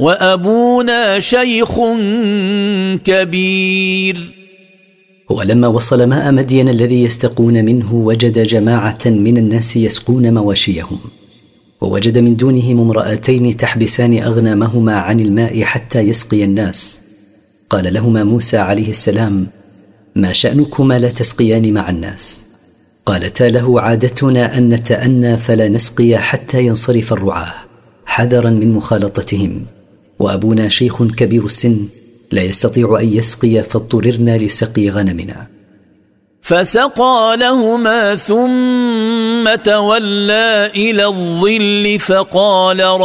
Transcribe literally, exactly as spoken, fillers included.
وأبونا شيخ كبير. ولما وصل ماء مدين الذي يستقون منه وجد جماعة من الناس يسقون مواشيهم، ووجد من دونهم امرأتين تحبسان أغنامهما عن الماء حتى يسقي الناس. قال لهما موسى عليه السلام: ما شأنكما لا تسقيان مع الناس؟ قالتا له: عادتنا أن نتأنى فلا نسقي حتى ينصرف الرعاة حذرا من مخالطتهم، وأبونا شيخ كبير السن لا يستطيع أن يسقي فاضطررنا لسقي غنمنا. فسقى لهما ثم تولى إلى الظل فقال